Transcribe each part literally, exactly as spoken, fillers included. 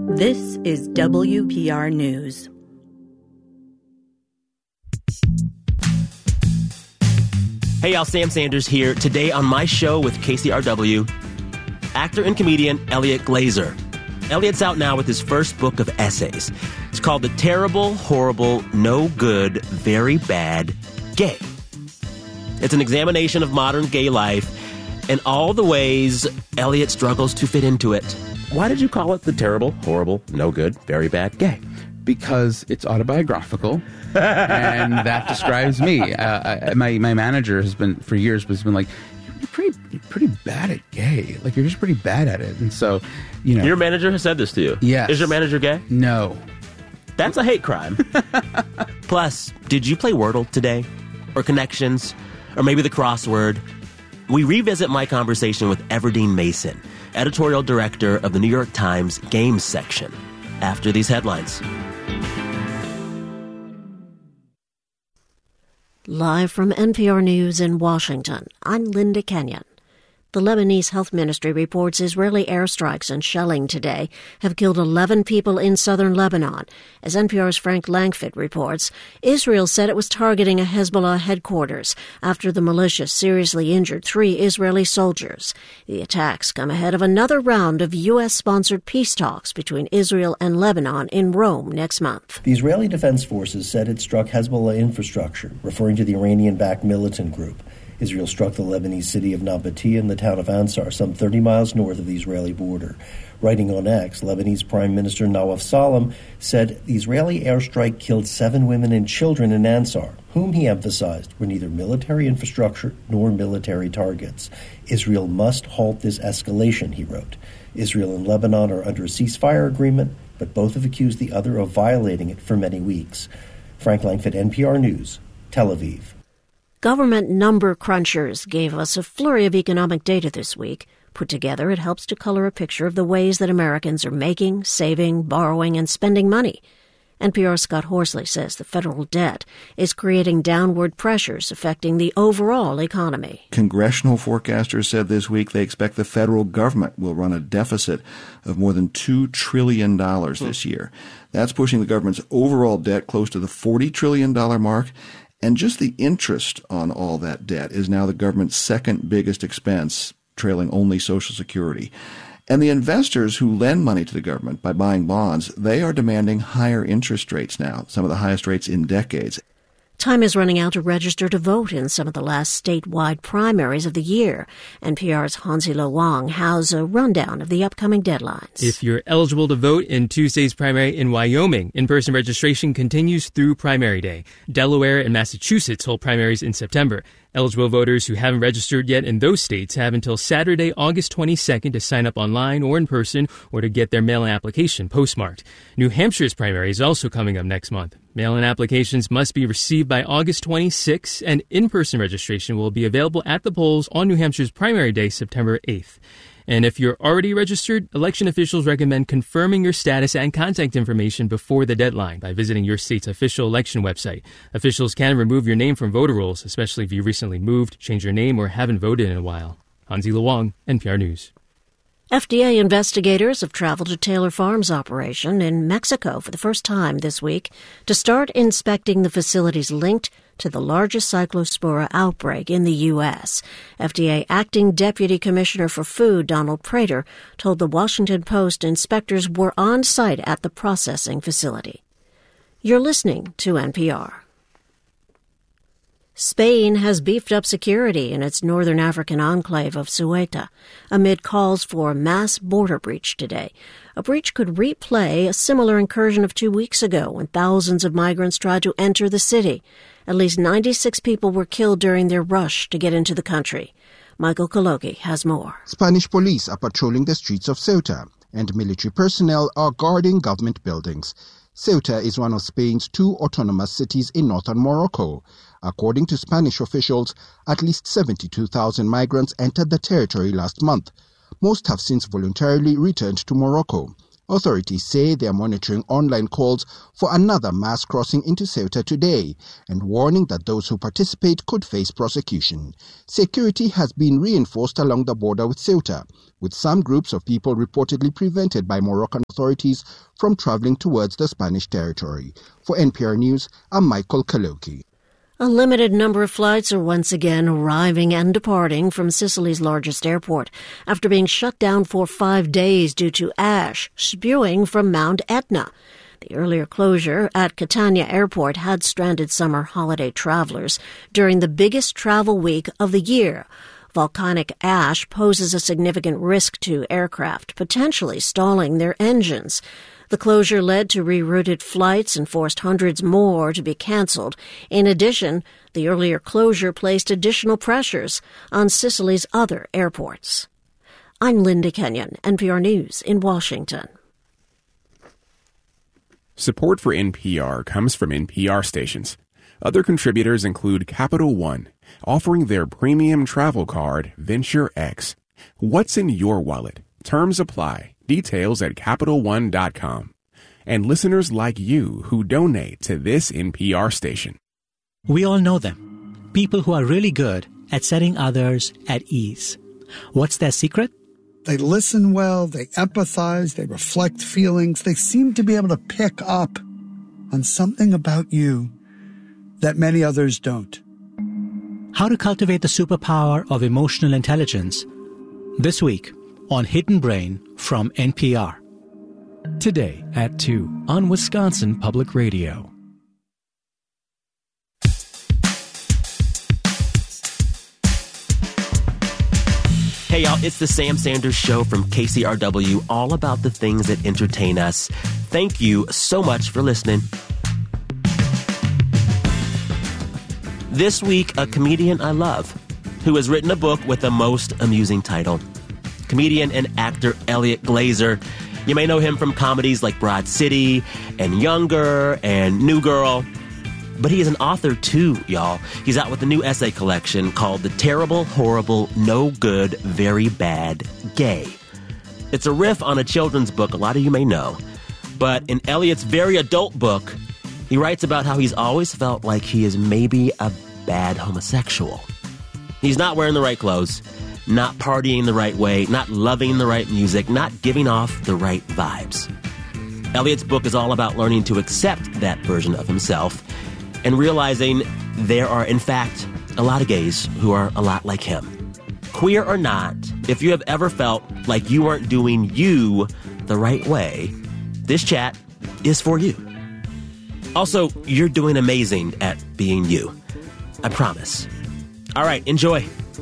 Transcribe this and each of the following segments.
This is W P R News. Hey y'all, Sam Sanders here. Today on my show with K C R W, actor and comedian Elliot Glazer. Elliot's out now with his first book of essays. It's called The Terrible, Horrible, No Good, Very Bad, Gay. It's an examination of modern gay life and all the ways Elliot struggles to fit into it. Why did you call it The Terrible, Horrible, No Good, Very Bad, Gay? Because it's autobiographical, and that describes me. Uh, I, my my manager has been, for years, has been like, you're pretty, you're pretty bad at gay. Like, you're just pretty bad at it. And so, you know. Your manager has said this to you? Yes. Is your manager gay? No. That's a hate crime. Plus, did you play Wordle today? Or Connections? Or maybe the crossword? We revisit my conversation with Everdeen Mason, editorial director of the New York Times Games section, after these headlines. Live from N P R News in Washington, I'm Linda Kenyon. The Lebanese Health Ministry reports Israeli airstrikes and shelling today have killed eleven people in southern Lebanon. As N P R's Frank Langfitt reports, Israel said it was targeting a Hezbollah headquarters after the militia seriously injured three Israeli soldiers. The attacks come ahead of another round of U S-sponsored peace talks between Israel and Lebanon in Rome next month. The Israeli Defense Forces said it struck Hezbollah infrastructure, referring to the Iranian-backed militant group. Israel struck the Lebanese city of Nabatea and the town of Ansar, some thirty miles north of the Israeli border. Writing on X, Lebanese Prime Minister Nawaf Salam said the Israeli airstrike killed seven women and children in Ansar, whom he emphasized were neither military infrastructure nor military targets. Israel must halt this escalation, he wrote. Israel and Lebanon are under a ceasefire agreement, but both have accused the other of violating it for many weeks. Frank Langfitt, N P R News, Tel Aviv. Government number crunchers gave us a flurry of economic data this week. Put together, it helps to color a picture of the ways that Americans are making, saving, borrowing, and spending money. N P R's Scott Horsley says the federal debt is creating downward pressures affecting the overall economy. Congressional forecasters said this week they expect the federal government will run a deficit of more than two trillion dollars this year. That's pushing the government's overall debt close to the forty trillion dollars mark. And just the interest on all that debt is now the government's second biggest expense, trailing only Social Security. And the investors who lend money to the government by buying bonds, they are demanding higher interest rates now, some of the highest rates in decades. Time is running out to register to vote in some of the last statewide primaries of the year. N P R's Hansi-Lo Wang has a rundown of the upcoming deadlines. If you're eligible to vote in Tuesday's primary in Wyoming, in-person registration continues through primary day. Delaware and Massachusetts hold primaries in September. Eligible voters who haven't registered yet in those states have until Saturday, August twenty-second to sign up online or in person or to get their mail-in application postmarked. New Hampshire's primary is also coming up next month. Mail-in applications must be received by August twenty-sixth, and in-person registration will be available at the polls on New Hampshire's primary day, September eighth. And if you're already registered, election officials recommend confirming your status and contact information before the deadline by visiting your state's official election website. Officials can remove your name from voter rolls, especially if you recently moved, changed your name, or haven't voted in a while. Hansi-Lo Wang, N P R News. F D A investigators have traveled to Taylor Farms' operation in Mexico for the first time this week to start inspecting the facilities linked to the largest cyclospora outbreak in the U S. F D A Acting Deputy Commissioner for Food, Donald Prater, told the Washington Post inspectors were on site at the processing facility. You're listening to N P R. Spain has beefed up security in its northern African enclave of Ceuta amid calls for a mass border breach today. A breach could replay a similar incursion of two weeks ago when thousands of migrants tried to enter the city. At least ninety-six people were killed during their rush to get into the country. Michael Kologi has more. Spanish police are patrolling the streets of Ceuta, and military personnel are guarding government buildings. Ceuta is one of Spain's two autonomous cities in northern Morocco. According to Spanish officials, at least seventy-two thousand migrants entered the territory last month. Most have since voluntarily returned to Morocco. Authorities say they are monitoring online calls for another mass crossing into Ceuta today and warning that those who participate could face prosecution. Security has been reinforced along the border with Ceuta, with some groups of people reportedly prevented by Moroccan authorities from traveling towards the Spanish territory. For N P R News, I'm Michael Kaloki. A limited number of flights are once again arriving and departing from Sicily's largest airport after being shut down for five days due to ash spewing from Mount Etna. The earlier closure at Catania Airport had stranded summer holiday travelers during the biggest travel week of the year. Volcanic ash poses a significant risk to aircraft, potentially stalling their engines. The closure led to rerouted flights and forced hundreds more to be canceled. In addition, the earlier closure placed additional pressures on Sicily's other airports. I'm Linda Kenyon, N P R News in Washington. Support for N P R comes from N P R stations. Other contributors include Capital One, offering their premium travel card, Venture X. What's in your wallet? Terms apply. Details at Capital One dot com. And listeners like you who donate to this N P R station. We all know them. People who are really good at setting others at ease. What's their secret? They listen well, they empathize, they reflect feelings. They seem to be able to pick up on something about you that many others don't. How to cultivate the superpower of emotional intelligence. This week on Hidden Brain from N P R. Today at two on Wisconsin Public Radio. Hey y'all, it's the Sam Sanders Show from K C R W, all about the things that entertain us. Thank you so much for listening. This week, a comedian I love who has written a book with the most amusing title. Comedian and actor Elliot Glazer. You may know him from comedies like Broad City and Younger and New Girl. But he is an author too, y'all. He's out with a new essay collection called The Terrible, Horrible, No Good, Very Bad, Gay. It's a riff on a children's book a lot of you may know. But in Elliot's very adult book, he writes about how he's always felt like he is maybe a bad homosexual. He's not wearing the right clothes, not partying the right way, not loving the right music, not giving off the right vibes. Elliot's book is all about learning to accept that version of himself and realizing there are, in fact, a lot of gays who are a lot like him. Queer or not, if you have ever felt like you weren't doing you the right way, this chat is for you. Also, you're doing amazing at being you. I promise. All right, enjoy.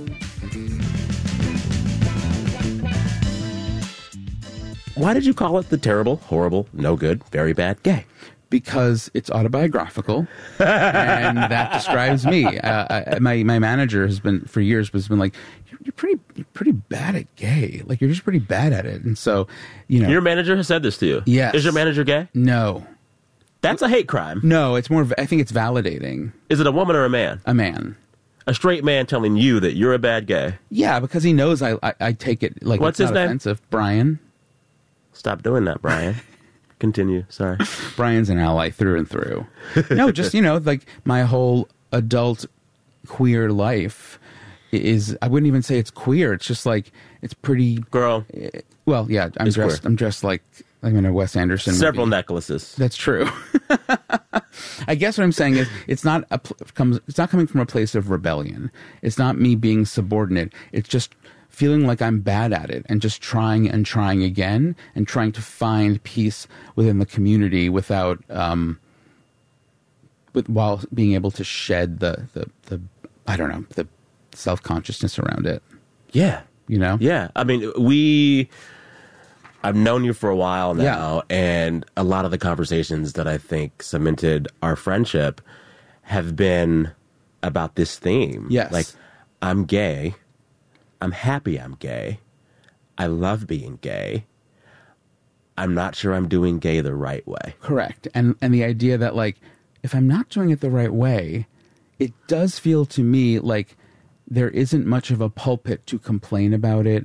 Why did you call it The Terrible, Horrible, No Good, Very Bad, Gay? Because it's autobiographical, and that describes me. Uh, I, my my manager has been for years has been like, you're, you're pretty you're pretty bad at gay. Like you're just pretty bad at it. And so, you know, your manager has said this to you. Yes. Is your manager gay? No. That's a hate crime. No, it's more. I think it's validating. Is it a woman or a man? A man. A straight man telling you that you're a bad gay. Yeah, because he knows I I, I take it like what's it's his not name? Offensive. Brian. Stop doing that, Brian. Continue. Sorry. Brian's an ally through and through. No, just, you know, like my whole adult queer life is, I wouldn't even say it's queer. It's just like, it's pretty. Girl. Well, yeah, I'm it's dressed, queer. I'm dressed like, like in a Wes Anderson Several movie. necklaces. That's true. I guess what I'm saying is it's not a, comes, it's not coming from a place of rebellion. It's not me being subordinate. It's just feeling like I'm bad at it and just trying and trying again and trying to find peace within the community without, um, with, while being able to shed the, the, the, I don't know, the self-consciousness around it. Yeah. You know? Yeah. I mean, we, I've known you for a while now, yeah. and a lot of the conversations that I think cemented our friendship have been about this theme. Yes. Like, I'm gay. I'm happy I'm gay. I love being gay. I'm not sure I'm doing gay the right way. Correct. And and the idea that, like, if I'm not doing it the right way, it does feel to me like there isn't much of a pulpit to complain about it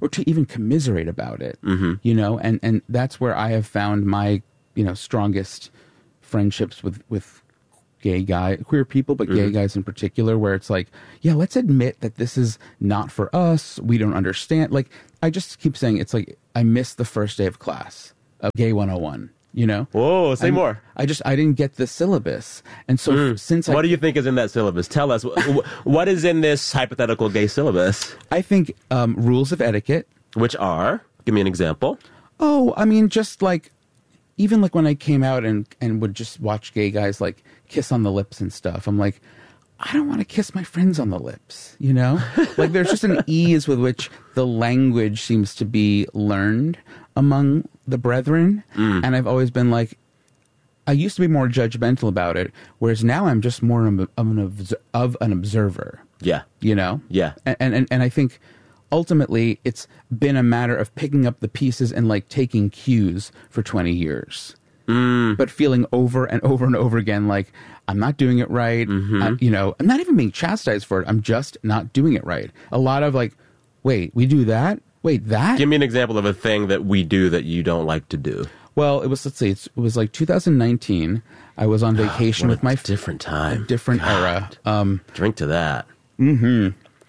or to even commiserate about it. Mm-hmm. You know, and and that's where I have found my, you know, strongest friendships with with gay guy, queer people, but gay Mm-hmm. guys in particular, where it's like, yeah, let's admit that this is not for us. We don't understand. Like, I just keep saying, it's like, I missed the first day of class of Gay one oh one, you know? Whoa, say I'm- more. I just, I didn't get the syllabus. And so Mm. since I... What do you think is in that syllabus? Tell us. Wh- what is in this hypothetical gay syllabus? I think um, rules of etiquette. Which are? Give me an example. Oh, I mean, just like, even like when I came out and, and would just watch gay guys like kiss on the lips and stuff, I'm like, I don't want to kiss my friends on the lips, you know? Like, there's just an ease with which the language seems to be learned among the brethren. Mm. And I've always been like, I used to be more judgmental about it, whereas now I'm just more of an, obs- of an observer. Yeah. You know? Yeah. And, and, and I think ultimately it's been a matter of picking up the pieces and like taking cues for twenty years. Mm. But feeling over and over and over again like, I'm not doing it right. Mm-hmm. I, you know, I'm not even being chastised for it. I'm just not doing it right. A lot of like, wait, we do that? Wait, that? Give me an example of a thing that we do that you don't like to do. Well, it was, let's see, it's, it was like two thousand nineteen. I was on vacation What with my... a different time. Different God. era. Um, Drink to that. hmm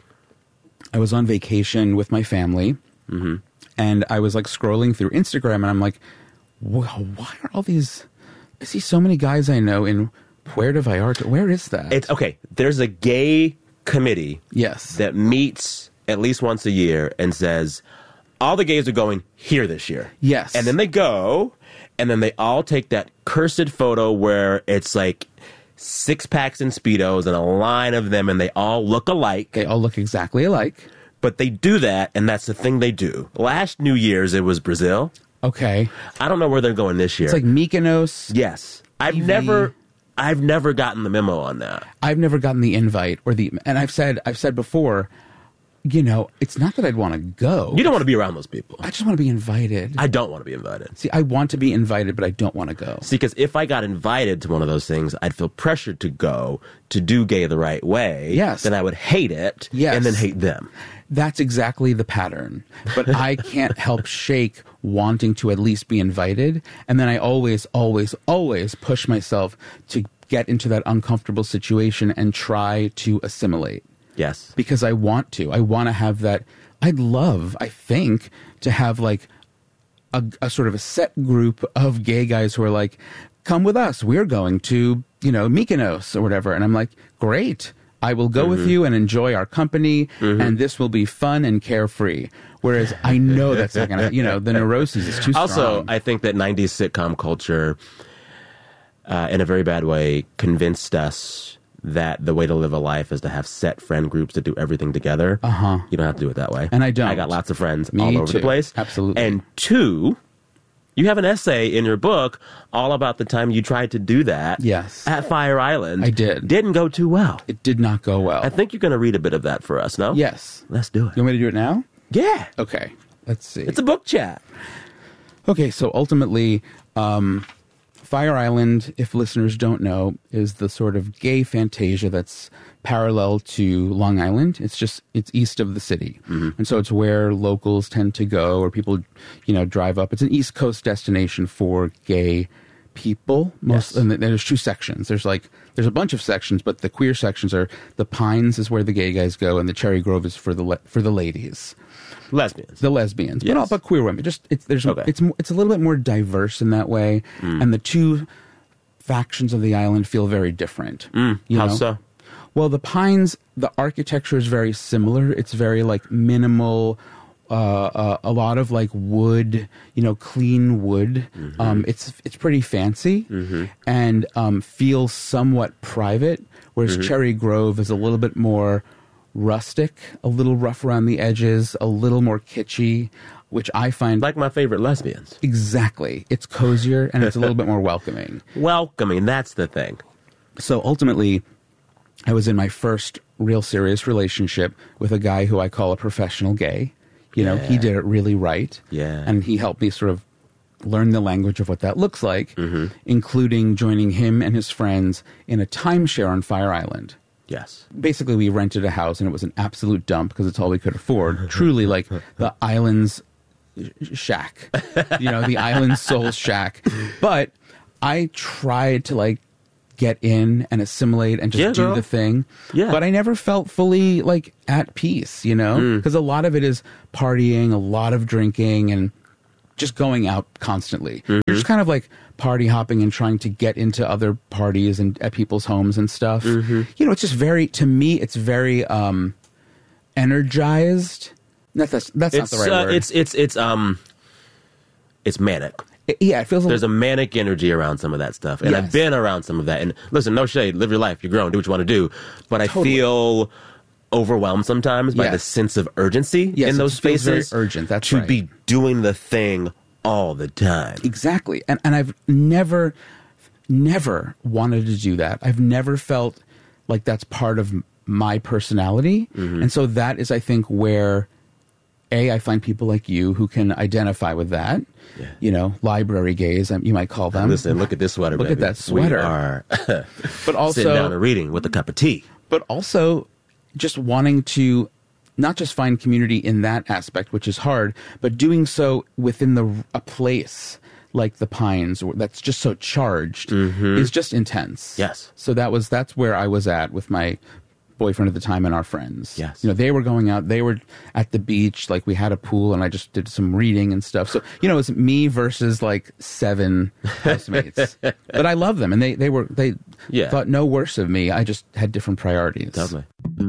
I was on vacation with my family, Mm-hmm. and I was like scrolling through Instagram, and I'm like, wow, why are all these... I see so many guys I know in Puerto Vallarta. Where is that? It's okay. There's a gay committee yes. that meets at least once a year and says, all the gays are going here this year. Yes. And then they go, and then they all take that cursed photo where it's like six packs and Speedos and a line of them, and they all look alike. They all look exactly alike. But they do that, and that's the thing they do. Last New Year's, it was Brazil. Okay. I don't know where they're going this year. It's like Mykonos. Yes. I've T V. never... I've never gotten the memo on that. I've never gotten the invite or the... And I've said, I've said before... You know, it's not that I'd want to go. You don't want to be around those people. I just want to be invited. I don't want to be invited. See, I want to be invited, but I don't want to go. See, because if I got invited to one of those things, I'd feel pressured to go to do gay the right way. Yes. Then I would hate it. Yes. And then hate them. That's exactly the pattern. But I can't help shake wanting to at least be invited. And then I always, always, always push myself to get into that uncomfortable situation and try to assimilate. Yes. Because I want to. I want to have that. I'd love, I think, to have like a, a sort of a set group of gay guys who are like, come with us. We're going to, you know, Mykonos or whatever. And I'm like, great. I will go mm-hmm. with you and enjoy our company. Mm-hmm. And this will be fun and carefree. Whereas I know that's not going to, you know, the neurosis is too strong. Also, I think that nineties sitcom culture, uh, in a very bad way, convinced us that the way to live a life is to have set friend groups that do everything together. Uh-huh. You don't have to do it that way. And I don't. I got lots of friends Me all over too. the place. Absolutely. And two, you have an essay in your book all about the time you tried to do that. Yes. At Fire Island. I did. Didn't go too well. It did not go well. I think you're going to read a bit of that for us, no? Yes. Let's do it. You want me to do it now? Yeah. Okay. Let's see. It's a book chat. Okay, so ultimately, um, Fire Island, if listeners don't know, is the sort of gay fantasia that's parallel to Long Island. It's just, it's east of the city. Mm-hmm. And so it's where locals tend to go, or people, you know, drive up. It's an East Coast destination for gay people. Most, yes. And there's two sections. There's like, there's a bunch of sections, but the queer sections are, the Pines is where the gay guys go, and the Cherry Grove is for the le- for the ladies. Lesbians. The lesbians. Yes. But, all, but queer women. Just it's there's okay. it's it's a little bit more diverse in that way. Mm. And the two factions of the island feel very different. Mm. You How know? so? Well, the Pines, the architecture is very similar. It's very like minimal, uh, uh, a lot of like wood, you know, clean wood. Mm-hmm. Um, it's it's pretty fancy mm-hmm. and um, feels somewhat private. Whereas mm-hmm. Cherry Grove is a little bit more rustic, a little rough around the edges, a little more kitschy, which I find... Like my favorite lesbians. Exactly. It's cozier and it's a little bit more welcoming. Welcoming, that's the thing. So ultimately, I was in my first real serious relationship with a guy who I call a professional gay. You know, yeah. he did it really right. Yeah. And he helped me sort of learn the language of what that looks like, mm-hmm. including joining him and his friends in a timeshare on Fire Island. Yes. Basically, we rented a house, and it was an absolute dump because it's all we could afford. Truly, like the island's shack, you know, the island soul shack. But I tried to like get in and assimilate and just yeah, do girl. the thing. Yeah. But I never felt fully like at peace, you know, because mm. a lot of it is partying, a lot of drinking, and just going out constantly. Mm-hmm. You're just kind of like party hopping and trying to get into other parties and at people's homes and stuff. Mm-hmm. You know, it's just very, to me, it's very um, energized. That's that's, that's not the right uh, word. It's it's it's um, it's manic. It, yeah, it feels. There's a, a manic energy around some of that stuff, and yes. I've been around some of that. And listen, no shade, live your life. You're grown, do what you want to do. But I totally. feel overwhelmed sometimes by yes. the sense of urgency yes, in those it feels spaces. Very urgent. That's to right. be doing the thing all the time. Exactly, and and I've never, never wanted to do that. I've never felt like that's part of my personality, mm-hmm. and so that is, I think, where. A, I find people like you who can identify with that. Yeah. You know, library gays, you might call them. Listen, look at this sweater, Look baby. at that sweater. We are but also, sitting down and reading with a cup of tea. But also just wanting to not just find community in that aspect, which is hard, but doing so within the a place like the Pines that's just so charged mm-hmm. is just intense. Yes. So that was that's where I was at with my boyfriend at the time and our friends. Yes. You know, they were going out, they were at the beach, like we had a pool and I just did some reading and stuff. So, you know, it was me versus like seven housemates. But I love them and they, they were, they yeah. thought no worse of me. I just had different priorities. Totally.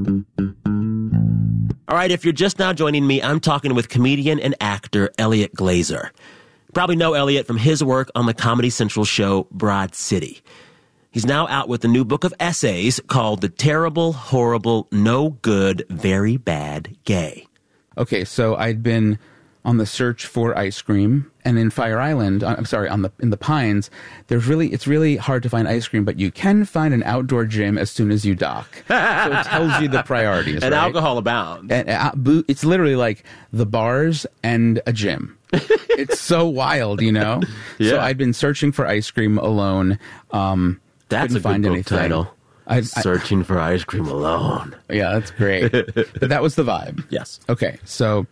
All right, if you're just now joining me, I'm talking with comedian and actor Elliot Glazer. You probably know Elliot from his work on the Comedy Central show Broad City. He's now out with a new book of essays called The Terrible, Horrible, No Good, Very Bad Gay. Okay, so I'd been on the search for ice cream, and in Fire Island, I'm sorry, on the in the Pines, there's really it's really hard to find ice cream, but you can find an outdoor gym as soon as you dock. So it tells you the priorities. And right? alcohol abounds. And uh, it's literally like the bars and a gym. It's so wild, you know. Yeah. So I'd been searching for ice cream alone. Um, That's couldn't a good find book anything. title. I, I, Searching for ice cream alone. Yeah, that's great. But that was the vibe. Yes. Okay, so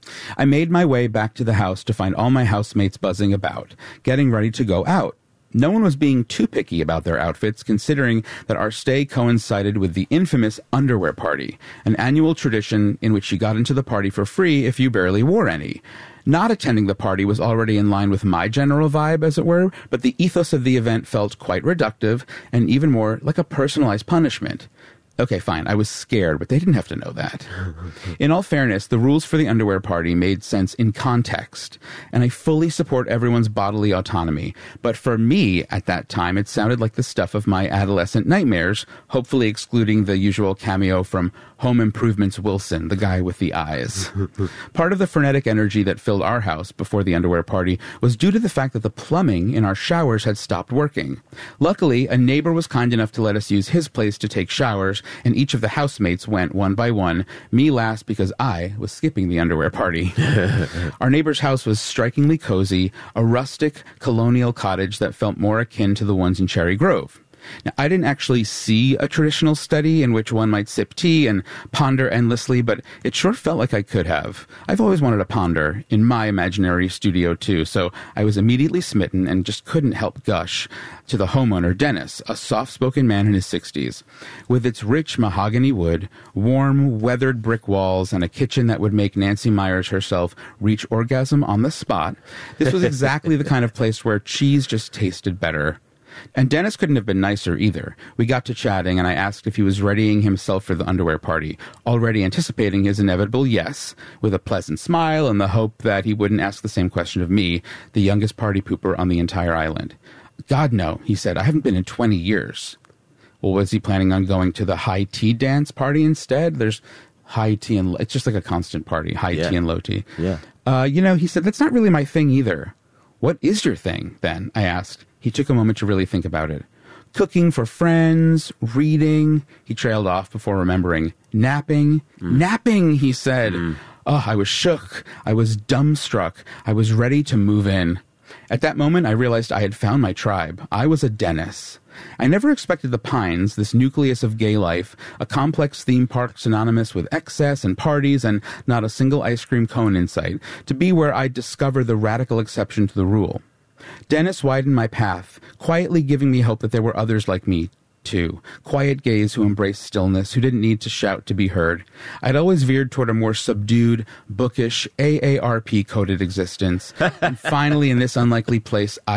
I made my way back to the house to find all my housemates buzzing about, getting ready to go out. No one was being too picky about their outfits, considering that our stay coincided with the infamous underwear party, an annual tradition in which you got into the party for free if you barely wore any. Not attending the party was already in line with my general vibe, as it were, but the ethos of the event felt quite reductive and even more like a personalized punishment. Okay, fine, I was scared, but they didn't have to know that. In all fairness, the rules for the underwear party made sense in context, and I fully support everyone's bodily autonomy. But for me, at that time, it sounded like the stuff of my adolescent nightmares, hopefully excluding the usual cameo from Home Improvement's Wilson, the guy with the eyes. Part of the frenetic energy that filled our house before the underwear party was due to the fact that the plumbing in our showers had stopped working. Luckily, a neighbor was kind enough to let us use his place to take showers, and each of the housemates went one by one, me last because I was skipping the underwear party. Our neighbor's house was strikingly cozy, a rustic colonial cottage that felt more akin to the ones in Cherry Grove. Now, I didn't actually see a traditional study in which one might sip tea and ponder endlessly, but it sure felt like I could have. I've always wanted to ponder in my imaginary studio, too, so I was immediately smitten and just couldn't help gush to the homeowner, Dennis, a soft-spoken man in his sixties. With its rich mahogany wood, warm, weathered brick walls, and a kitchen that would make Nancy Myers herself reach orgasm on the spot, this was exactly the kind of place where cheese just tasted better. And Dennis couldn't have been nicer either. We got to chatting, and I asked if he was readying himself for the underwear party, already anticipating his inevitable yes, with a pleasant smile and the hope that he wouldn't ask the same question of me, the youngest party pooper on the entire island. God, no, he said. I haven't been in twenty years. Well, was he planning on going to the high tea dance party instead? There's high tea and... It's just like a constant party, high yeah. tea and low tea. Yeah. Uh, you know, he said, that's not really my thing either. What is your thing, then? I asked. He took a moment to really think about it. Cooking for friends, reading. He trailed off before remembering. Napping. Mm. Napping, he said. Mm. Oh, I was shook. I was dumbstruck. I was ready to move in. At that moment, I realized I had found my tribe. I was a Dennis. I never expected the Pines, this nucleus of gay life, a complex theme park synonymous with excess and parties and not a single ice cream cone in sight, to be where I'd discover the radical exception to the rule. Dennis widened my path, quietly giving me hope that there were others like me, too. Quiet gays who embraced stillness, who didn't need to shout to be heard. I'd always veered toward a more subdued, bookish, A A R P-coded existence. And finally, in this unlikely place, I